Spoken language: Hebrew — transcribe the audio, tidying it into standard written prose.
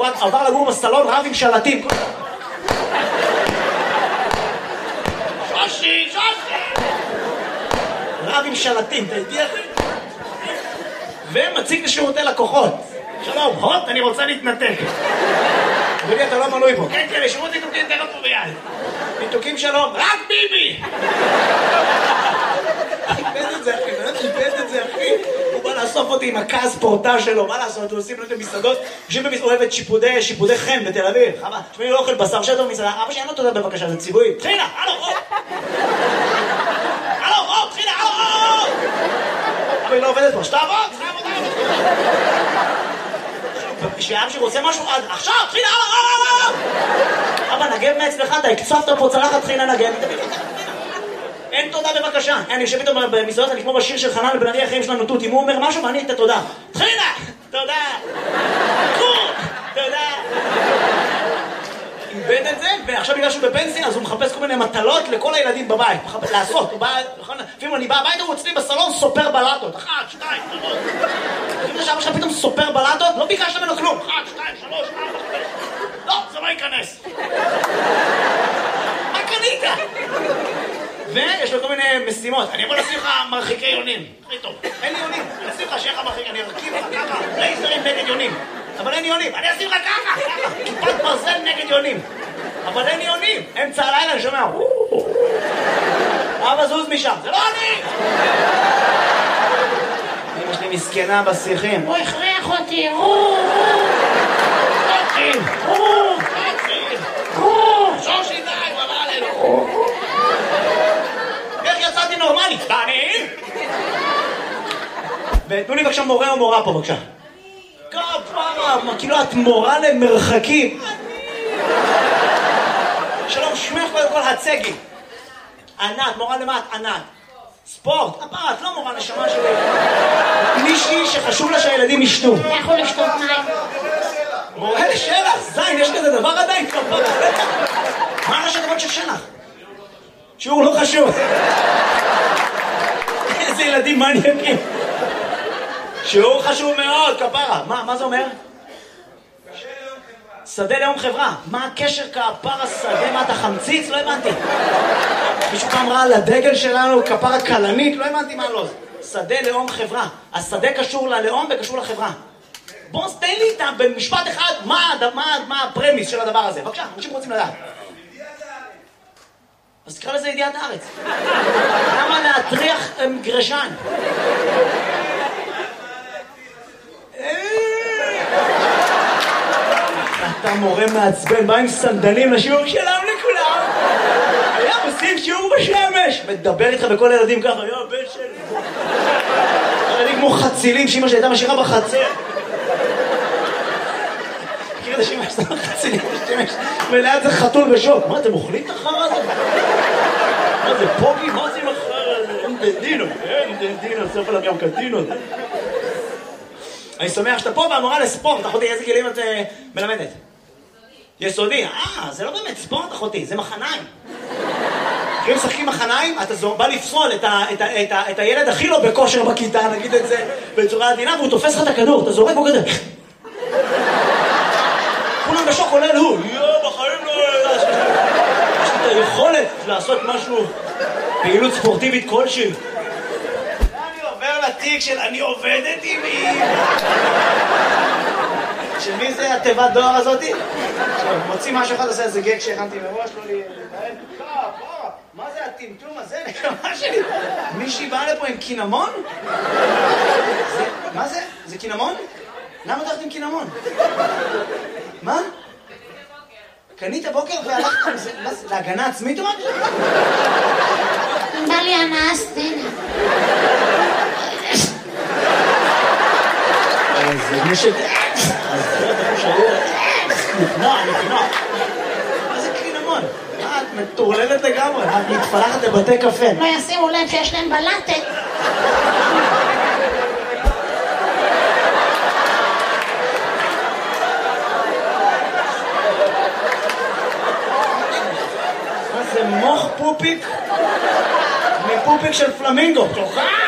הוא עבר לגור בסלון, רב עם שלטים. שושי! רב עם שלטים, אתה איתי אחי? ומציג לשירותי לקוחות. שלום, הוט, אני רוצה להתנתק. אדוני, אתה לא מנוי פה. כן, כן, שירות ניתוקים תכף פה ביד. ניתוקים שלום, רק ביבי! איבד את זה, אחי. הוא בא לאסוף אותי עם הכעס פורטה שלו, מה לעשות? הוא עושים לו את המסעדות, יושבים אוהבת שיפודי חן בתל אביב. חבל, תשמעי, לא אוכל בשר שטוב מסעדה. אבא שאין לו תודה בבקשה, זה ציבורי. תחילה, הלו, תחילה, הלו! אבא, היא לא עובדת פה, שתעבוד. כשאבא שרוצה משהו, עכשיו, תחילה, הלו! אבא, נגב מאצלך, אתה הקצפת פה צלחת, תחילה נגב. אין תודה בבקשה. אני יושב איתו במסעדות, אני כמו בשיר של חנן לבן ארי, החיים שלנו תות. אם הוא אומר משהו ואני את התודה. תחילה! תודה! תודה! איבד את זה, ועכשיו בגלל שהוא בפנסיה, אז הוא מחפש כל מיני מטלות לכל הילדים בבית. לעשות, הוא בא, לפעמים אני בא הביתה, הוא אצלי בסלון סופר בלטות. 1, 2, 3. לפעמים שאבא שלך פתאום סופר בלטות, לא ביקשת ממנו כלום. 1, 2, 3, 4, 5. לא, זה לא ייכנס. מה קנית? ויש לו כל מיני משימות. אני יכול לשים לך מרחיקי יונים. הכי טוב. אין לי יונים. אני אשים לך שיהיה לך מרחיק, אני ארכיב לך ככה. לייזרים נגד יונים. אבל אין יונים. אני אשים לך ככה. כיפת ברזל נגד יונים. אבל אין יונים. אמצע הלילה אני שומע. אבא זוז משם. זה לא אני! אמא שלי מסכנה בשיחים. הוא הכריח אותי. שושי די, הוא עבר עלינו. איך יצאתי נורמלי? אני? ותנו לי בבקשה מורה או מורה פה בבקשה. כפרה, כאילו את מורה למרחקים. שלום, שמך קודם כל הצגי. ענת, מורה למה את? ענת. ספורט, הפרה, את לא מורה נשמה שלי. מישהי שחשוב לה שהילדים ישתו. אתה יכול לשתות מים. מורה לשלח, זין, יש כזה דבר עדיין? מה ראשי דבר של שלח? שיעור לא חשוב. איזה ילדים מעניינים. שיעור חשוב מאוד, כפרה. מה זה אומר? שדה לאום חברה. מה הקשר כפרה שדה? מה אתה חמציץ? לא הבנתי. מישהו פעם ראה על הדגל שלנו כפרה קלנית? לא הבנתי מה לא. שדה לאום חברה. השדה קשור ללאום וקשור לחברה. בוא תן לי איתה במשפט אחד מה הפרמיס של הדבר הזה. בבקשה, אנשים רוצים לדעת. אז תקרא לזה ידיעת הארץ. למה להטריח גרשן? אתה מורה מעצבן, בא עם סנדלים לשיעור שלם לכולם. היה עושים שיעור בשמש. מדבר איתך בכל הילדים ככה, היה בן שלי. ילדים כמו חצילים שאמא שלי הייתה משאירה בחצר. מכיר את השמש, זה חצילים בשמש. וליד זה חתול בשוק. מה, אתם אוכלים את החרא הזה? מה זה פוגי? מה זה עם החרא הזה? אין דדינו, סוף עליו ים קדינו. אני שמח שאתה פה והמורה לספורט. אחותי, איזה גילים את מלמדת? יסודי. זה לא באמת ספורט, אחותי, זה מחניים. כשהם משחקים מחניים, אתה בא לפסול את הילד הכי לא בכושר בכיתה, נגיד את זה בצורה עדינה, והוא תופס לך את הכדור, אתה זורק בו כזה. כולם בשוק עולה הוא. בחיים לא... יש לי את היכולת לעשות משהו, פעילות ספורטיבית כלשהי. אני עובר לתיק של אני עובדת עם מי. שמי זה התיבת דואר הזאתי? מוציא משהו אחד, עושה איזה גג שהכנתי מראש, לא לי... מה זה הטמטום הזה? נקמה שלי. מישהי באה לפה עם קינמון? מה זה? זה קינמון? למה הלכת עם קינמון? מה? קנית בוקר והלכת עם זה? להגנה עצמית או משהו? בא לי הנאה סצנה. זה מישהו... נקנוע. מה זה קינמון? את מטורללת לגמרי, את מתפלחת לבתי קפה. לא ישימו לב שיש להם בלטת. מה זה מוח פופיק? מפופיק של פלמינגו. תוכל!